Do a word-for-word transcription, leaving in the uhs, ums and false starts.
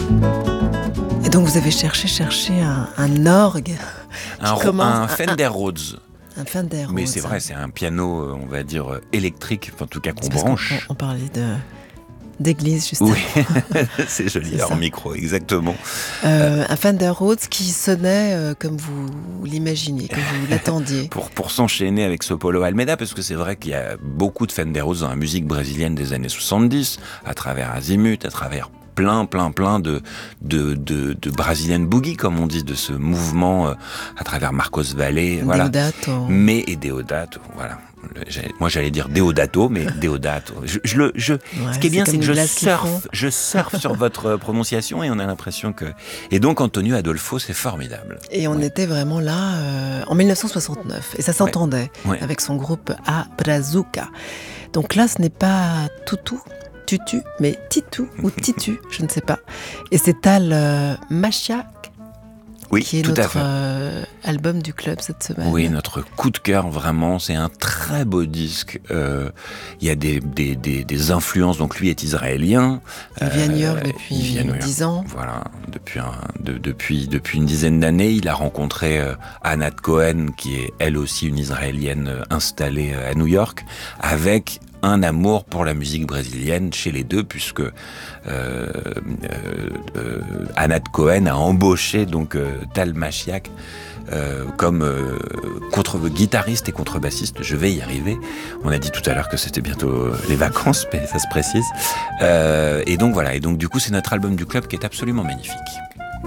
Et donc vous avez cherché, cherché un, un orgue. Un, ro- un Fender Rhodes. Un Fender Rhodes. Mais c'est vrai, c'est un piano, on va dire, électrique, en tout cas qu'on C'est parce branche. qu'on- On, parlait de, d'église, justement. Oui, c'est joli, C'est en ça. micro, exactement. Euh, un Fender Rhodes qui sonnait euh, comme vous l'imaginez, comme vous l'attendiez. Pour, pour s'enchaîner avec ce Paulo Almeida, parce que c'est vrai qu'il y a beaucoup de Fender Rhodes dans la musique brésilienne des années soixante-dix, à travers Azimut, à travers plein, plein, plein de, de, de, de Brazilian Boogie, comme on dit, de ce mouvement euh, à travers Marcos Valle, voilà. Deodato. Mais, et Deodato, voilà. J'allais- Moi, j'allais dire Deodato, mais Deodato. Je, je le, je, Ouais, ce qui est bien, c'est c'est comme que je une glace qu'ils font. surfe, je surfe sur votre prononciation et on a l'impression que... Et donc, Antonio Adolfo, c'est formidable. Et on Ouais. était vraiment là euh, en dix-neuf cent soixante-neuf. Et ça s'entendait Ouais. avec son groupe A Brazuca. Donc là, ce n'est pas Toutou, Tutu, mais Titou ou Titu, je ne sais pas. Et c'est Tal euh, Machiac Oui, qui est tout à notre fait. euh, album du club cette semaine. Oui, notre coup de cœur, vraiment, c'est un très beau disque. Euh, Il y a des, des, des, des influences, donc lui est israélien. Il vit à New York Euh, depuis il vit à New York. dix ans. Voilà, depuis, un, de, depuis, depuis une dizaine d'années, il a rencontré euh, Anat Cohen, qui est elle aussi une Israélienne euh, installée euh, à New York, avec un amour pour la musique brésilienne chez les deux, puisque euh, euh, euh, Anat Cohen a embauché donc euh, Tal Machiac euh, comme euh, contre guitariste et contrebassiste. Je vais y arriver. On a dit tout à l'heure que c'était bientôt euh, les vacances, mais ça se précise. Euh, et donc voilà. Et donc du coup, c'est notre album du club qui est absolument magnifique.